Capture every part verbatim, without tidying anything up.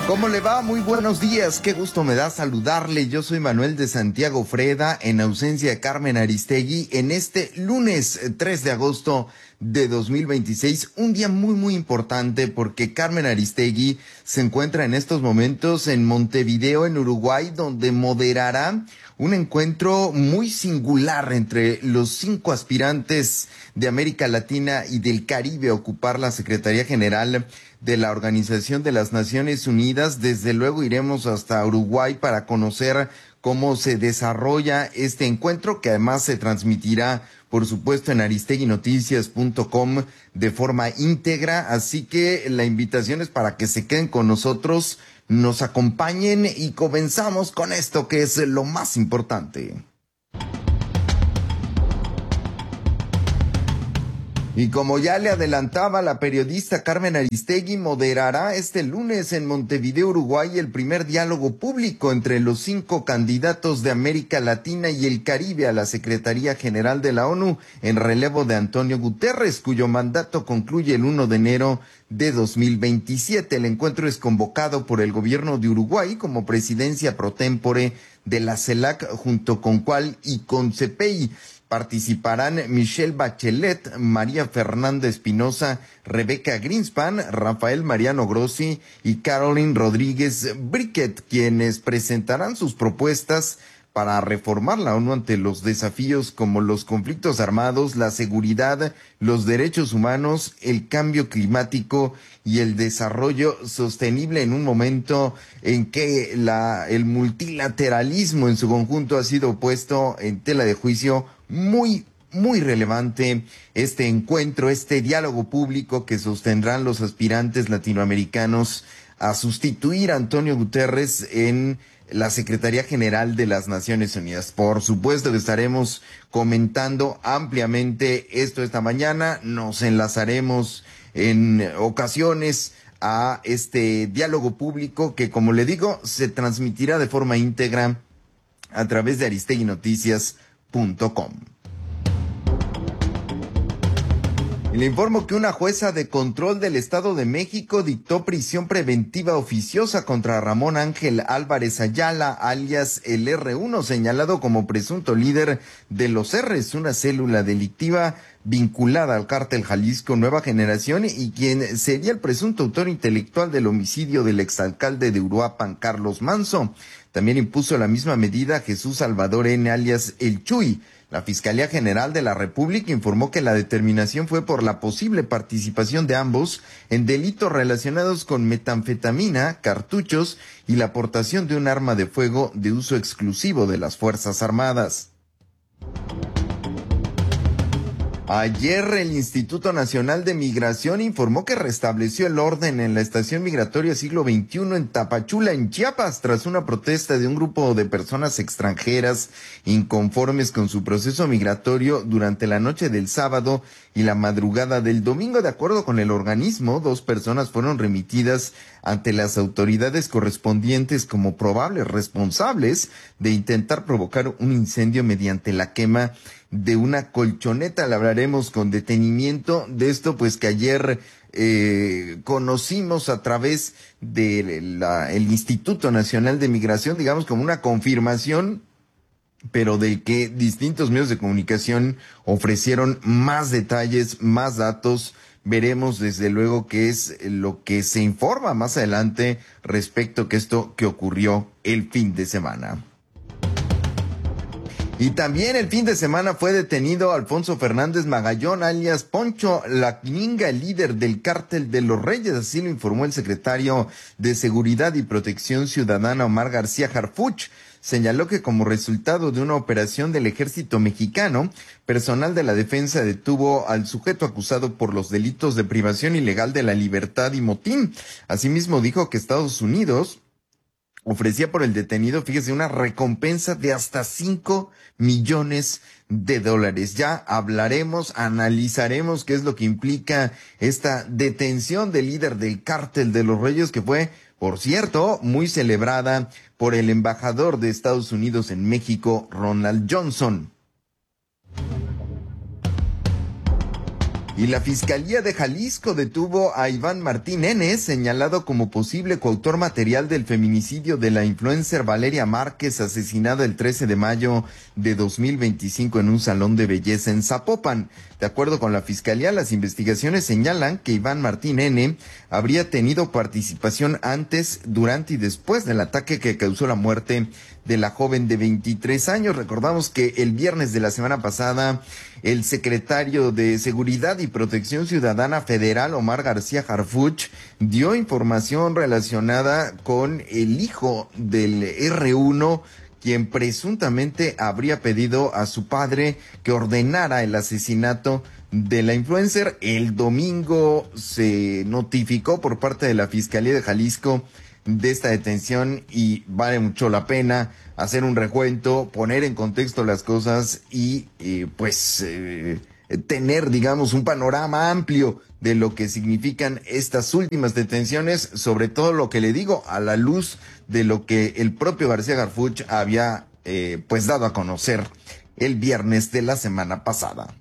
¿Cómo le va? Muy buenos días, qué gusto me da saludarle. Yo soy Manuel de Santiago Freda, en ausencia de Carmen Aristegui, en este lunes tres de agosto de dos mil veintiséis, un día muy muy importante porque Carmen Aristegui se encuentra en estos momentos en Montevideo, en Uruguay, donde moderará un encuentro muy singular entre los cinco aspirantes de América Latina y del Caribe a ocupar la Secretaría General de la Organización de las Naciones Unidas. Desde luego iremos hasta Uruguay para conocer cómo se desarrolla este encuentro, que además se transmitirá, por supuesto, en aristegui noticias punto com de forma íntegra. Así que la invitación es para que se queden con nosotros, nos acompañen y comenzamos con esto que es lo más importante. Y como ya le adelantaba, la periodista Carmen Aristegui moderará este lunes en Montevideo, Uruguay, el primer diálogo público entre los cinco candidatos de América Latina y el Caribe a la Secretaría General de la ONU en relevo de Antonio Guterres, cuyo mandato concluye el primero de enero de dos mil veintisiete. El encuentro es convocado por el gobierno de Uruguay como presidencia pro tempore de la CELAC junto con Cual y con CEPEI. Participarán Michelle Bachelet, María Fernanda Espinosa, Rebeca Greenspan, Rafael Mariano Grossi y Caroline Rodríguez Briquet, quienes presentarán sus propuestas para reformar la ONU ante los desafíos como los conflictos armados, la seguridad, los derechos humanos, el cambio climático y el desarrollo sostenible en un momento en que la, el multilateralismo en su conjunto ha sido puesto en tela de juicio. Muy, muy relevante este encuentro, este diálogo público que sostendrán los aspirantes latinoamericanos a sustituir a Antonio Guterres en la Secretaría General de las Naciones Unidas. Por supuesto que estaremos comentando ampliamente esto esta mañana. Nos enlazaremos en ocasiones a este diálogo público que, como le digo, se transmitirá de forma íntegra a través de aristegui noticias punto com. Y le informo que una jueza de control del Estado de México dictó prisión preventiva oficiosa contra Ramón Ángel Álvarez Ayala, alias el erre uno, señalado como presunto líder de los R's, una célula delictiva vinculada al cártel Jalisco Nueva Generación y quien sería el presunto autor intelectual del homicidio del exalcalde de Uruapan, Carlos Manso. También impuso la misma medida a Jesús Salvador N., alias El Chuy. La Fiscalía General de la República informó que la determinación fue por la posible participación de ambos en delitos relacionados con metanfetamina, cartuchos y la aportación de un arma de fuego de uso exclusivo de las Fuerzas Armadas. Ayer el Instituto Nacional de Migración informó que restableció el orden en la estación migratoria siglo veintiuno en Tapachula, en Chiapas, tras una protesta de un grupo de personas extranjeras inconformes con su proceso migratorio durante la noche del sábado y la madrugada del domingo. De acuerdo con el organismo, dos personas fueron remitidas ante las autoridades correspondientes como probables responsables de intentar provocar un incendio mediante la quema de una colchoneta. Le hablaremos con detenimiento de esto, pues que ayer eh, conocimos a través del Instituto Nacional de Migración, digamos como una confirmación, pero del que distintos medios de comunicación ofrecieron más detalles, más datos. Veremos desde luego qué es lo que se informa más adelante respecto a esto que ocurrió el fin de semana. Y también el fin de semana fue detenido Alfonso Fernández Magallón, alias Poncho La Ñinga, el líder del Cártel de los Reyes. Así lo informó el secretario de Seguridad y Protección Ciudadana, Omar García Harfuch. Señaló que como resultado de una operación del ejército mexicano, personal de la defensa detuvo al sujeto acusado por los delitos de privación ilegal de la libertad y motín. Asimismo dijo que Estados Unidos ofrecía por el detenido, fíjese, una recompensa de hasta cinco millones de dólares. Ya hablaremos, analizaremos qué es lo que implica esta detención del líder del Cártel de los Reyes, que fue, por cierto, muy celebrada por el embajador de Estados Unidos en México, Ronald Johnson. Y la Fiscalía de Jalisco detuvo a Iván Martín N., señalado como posible coautor material del feminicidio de la influencer Valeria Márquez, asesinada el trece de mayo de dos mil veinticinco en un salón de belleza en Zapopan. De acuerdo con la Fiscalía, las investigaciones señalan que Iván Martín N. habría tenido participación antes, durante y después del ataque que causó la muerte de la joven de veintitrés años. Recordamos que el viernes de la semana pasada, el secretario de Seguridad y Protección Ciudadana Federal, Omar García Harfuch, dio información relacionada con el hijo del erre uno, quien presuntamente habría pedido a su padre que ordenara el asesinato de la influencer. El domingo se notificó por parte de la Fiscalía de Jalisco de esta detención y vale mucho la pena hacer un recuento, poner en contexto las cosas y eh, pues eh, tener, digamos, un panorama amplio de lo que significan estas últimas detenciones, sobre todo lo que le digo, a la luz de lo que el propio García Harfuch había eh, pues dado a conocer el viernes de la semana pasada.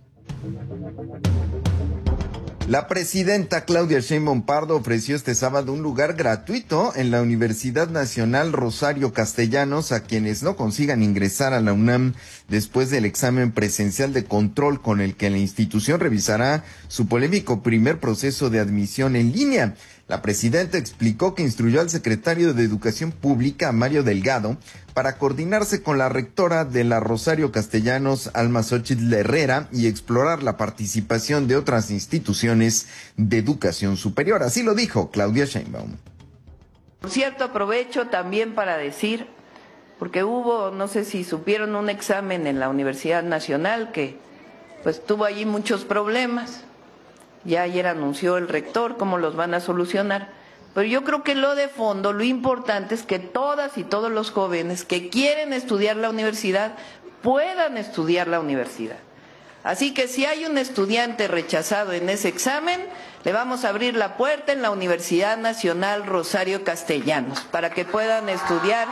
La presidenta Claudia Sheinbaum Pardo ofreció este sábado un lugar gratuito en la Universidad Nacional Rosario Castellanos a quienes no consigan ingresar a la UNAM después del examen presencial de control con el que la institución revisará su polémico primer proceso de admisión en línea. La presidenta explicó que instruyó al secretario de Educación Pública, Mario Delgado, para coordinarse con la rectora de la Rosario Castellanos, Alma Xóchitl Herrera, y explorar la participación de otras instituciones de educación superior. Así lo dijo Claudia Sheinbaum. Por cierto, aprovecho también para decir, porque hubo, no sé si supieron, un examen en la Universidad Nacional que pues tuvo allí muchos problemas. Ya ayer anunció el rector cómo los van a solucionar, pero yo creo que lo de fondo, lo importante es que todas y todos los jóvenes que quieren estudiar la universidad puedan estudiar la universidad. Así que si hay un estudiante rechazado en ese examen, le vamos a abrir la puerta en la Universidad Nacional Rosario Castellanos para que puedan estudiar.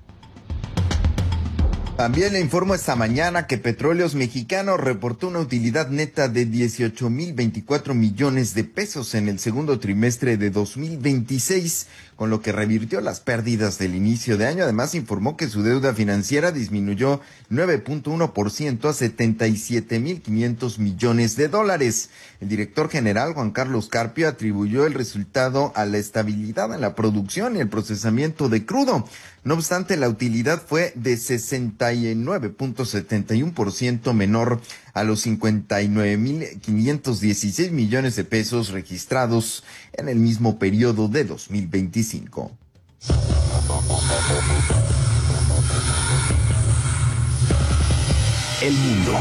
También le informo esta mañana que Petróleos Mexicanos reportó una utilidad neta de dieciocho mil veinticuatro millones de pesos en el segundo trimestre de dos mil veintiséis, con lo que revirtió las pérdidas del inicio de año. Además, informó que su deuda financiera disminuyó nueve punto uno por ciento a setenta y siete mil quinientos millones de dólares. El director general, Juan Carlos Carpio, atribuyó el resultado a la estabilidad en la producción y el procesamiento de crudo. No obstante, la utilidad fue de sesenta y nueve punto setenta y uno por ciento menor a los cincuenta y nueve mil quinientos dieciséis millones de pesos registrados en el mismo periodo de dos mil veinticinco. El mundo.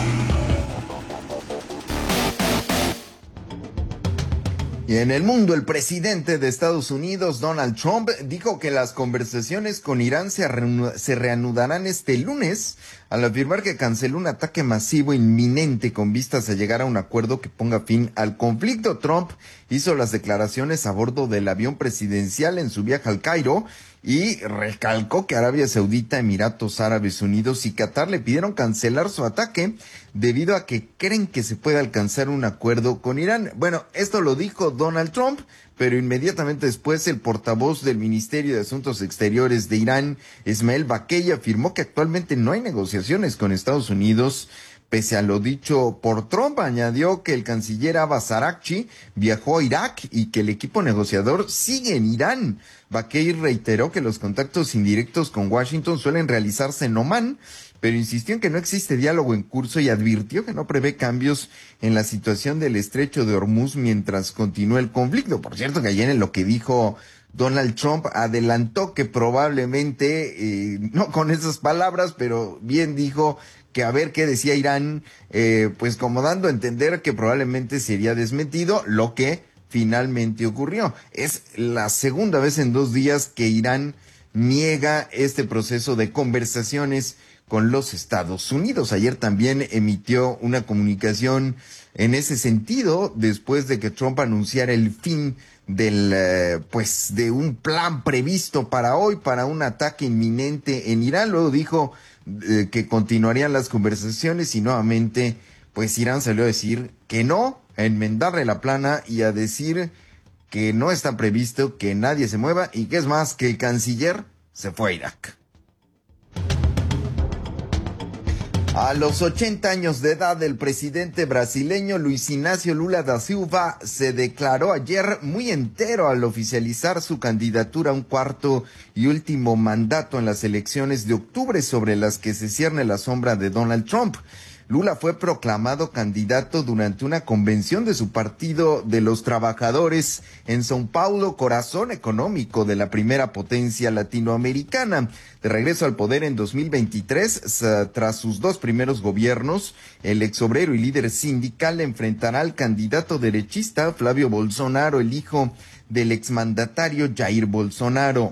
Y en el mundo, el presidente de Estados Unidos, Donald Trump, dijo que las conversaciones con Irán se, reanu- se reanudarán este lunes, al afirmar que canceló un ataque masivo inminente con vistas a llegar a un acuerdo que ponga fin al conflicto. Trump hizo las declaraciones a bordo del avión presidencial en su viaje al Cairo y recalcó que Arabia Saudita, Emiratos Árabes Unidos y Qatar le pidieron cancelar su ataque debido a que creen que se puede alcanzar un acuerdo con Irán. Bueno, esto lo dijo Donald Trump, pero inmediatamente después el portavoz del Ministerio de Asuntos Exteriores de Irán, Ismael Baquey, afirmó que actualmente no hay negociaciones con Estados Unidos. Pese a lo dicho por Trump, añadió que el canciller Abbas Araghchi viajó a Irak y que el equipo negociador sigue en Irán. Baquey reiteró que los contactos indirectos con Washington suelen realizarse en Omán, pero insistió en que no existe diálogo en curso y advirtió que no prevé cambios en la situación del estrecho de Hormuz mientras continúe el conflicto. Por cierto, que ayer en lo que dijo Donald Trump adelantó que probablemente, eh, no con esas palabras, pero bien dijo que a ver qué decía Irán, eh, pues como dando a entender que probablemente sería desmentido, lo que finalmente ocurrió. Es la segunda vez en dos días que Irán niega este proceso de conversaciones con los Estados Unidos. Ayer también emitió una comunicación en ese sentido, después de que Trump anunciara el fin del, eh, pues, de un plan previsto para hoy, para un ataque inminente en Irán. Luego dijo eh, que continuarían las conversaciones y nuevamente, pues, Irán salió a decir que no, a enmendarle la plana y a decir que no está previsto que nadie se mueva y que es más, que el canciller se fue a Irak. A los ochenta años de edad, el presidente brasileño Luis Inácio Lula da Silva se declaró ayer muy entero al oficializar su candidatura a un cuarto y último mandato en las elecciones de octubre sobre las que se cierne la sombra de Donald Trump. Lula fue proclamado candidato durante una convención de su Partido de los Trabajadores en São Paulo, corazón económico de la primera potencia latinoamericana. De regreso al poder en dos mil veintitrés, tras sus dos primeros gobiernos, el exobrero y líder sindical enfrentará al candidato derechista Flavio Bolsonaro, el hijo del exmandatario Jair Bolsonaro.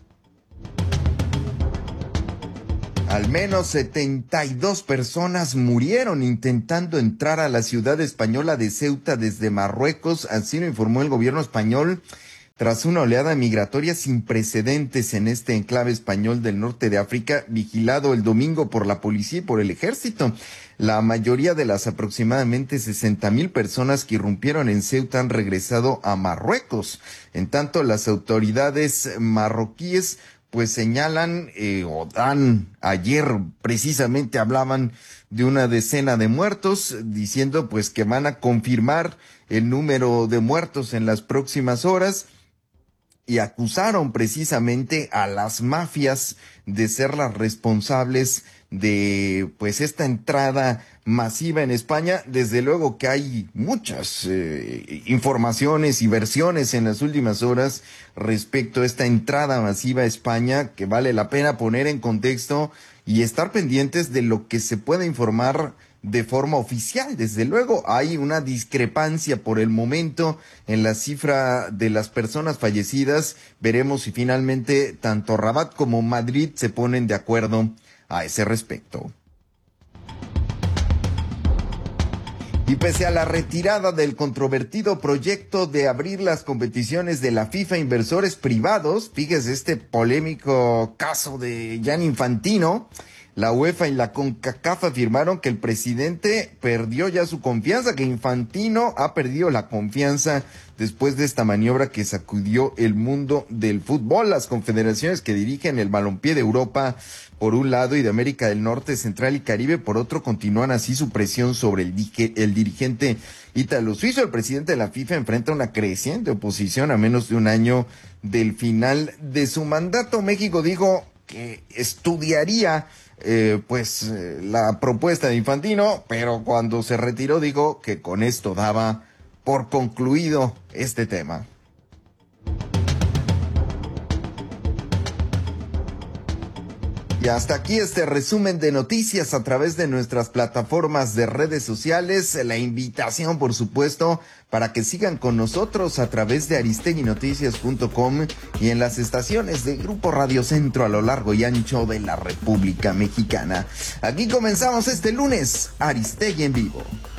Al menos setenta y dos personas murieron intentando entrar a la ciudad española de Ceuta desde Marruecos, así lo informó el gobierno español, tras una oleada migratoria sin precedentes en este enclave español del norte de África, vigilado el domingo por la policía y por el ejército. La mayoría de las aproximadamente sesenta mil personas que irrumpieron en Ceuta han regresado a Marruecos. En tanto, las autoridades marroquíes pues señalan eh, o dan, ayer precisamente hablaban de una decena de muertos, diciendo pues que van a confirmar el número de muertos en las próximas horas, y acusaron precisamente a las mafias de ser las responsables de pues esta entrada masiva en España. Desde luego que hay muchas eh, informaciones y versiones en las últimas horas respecto a esta entrada masiva a España, que vale la pena poner en contexto y estar pendientes de lo que se pueda informar de forma oficial. Desde luego hay una discrepancia por el momento en la cifra de las personas fallecidas. Veremos si finalmente tanto Rabat como Madrid se ponen de acuerdo a ese respecto. Y pese a la retirada del controvertido proyecto de abrir las competiciones de la FIFA a inversores privados, fíjese este polémico caso de Gianni Infantino, la UEFA y la CONCACAF afirmaron que el presidente perdió ya su confianza, que Infantino ha perdido la confianza después de esta maniobra que sacudió el mundo del fútbol. Las confederaciones que dirigen el balompié de Europa, por un lado, y de América del Norte, Central y Caribe, por otro, continúan así su presión sobre el, dije, el dirigente ítalo-suizo. El presidente de la FIFA enfrenta una creciente oposición a menos de un año del final de su mandato. México dijo que estudiaría Eh, pues eh, la propuesta de Infantino, pero cuando se retiró dijo que con esto daba por concluido este tema. Y hasta aquí este resumen de noticias a través de nuestras plataformas de redes sociales. La invitación, por supuesto, para que sigan con nosotros a través de aristegui noticias punto com y en las estaciones de Grupo Radio Centro a lo largo y ancho de la República Mexicana. Aquí comenzamos este lunes, Aristegui en vivo.